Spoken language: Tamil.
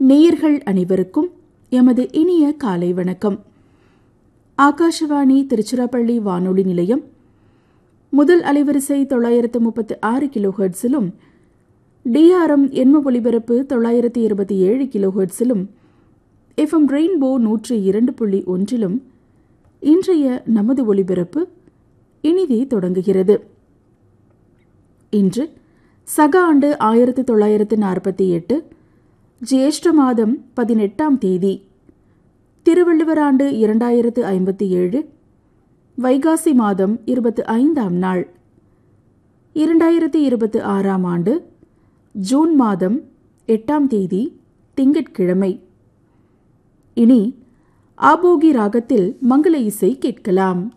நேயர்கள் அனைவருக்கும் எமது இனிய காலை வணக்கம். ஆகாஷவாணி திருச்சிராப்பள்ளி வானொலி நிலையம் முதல் அலைவரிசை 936 கிலோஹெர்ட்ஸிலும் டிஆர்எம் எண்ம ஒலிபரப்பு 927 கிலோஹெர்ட்ஸிலும் எஃப்எம் ரெயின்போ 102.1 இன்றைய நமது ஒலிபரப்பு இனிதே தொடங்குகிறது. இன்று சக ஆண்டு 1948 ஜேஷ்ட மாதம் 18ஆம் தேதி, திருவள்ளுவர் ஆண்டு 2057 வைகாசி மாதம் 25ஆம் நாள், 2026ஆம் ஆண்டு ஜூன் மாதம் 8ஆம் தேதி திங்கட்கிழமை. இனி ஆபோகி ராகத்தில் மங்கள இசை கேட்கலாம்.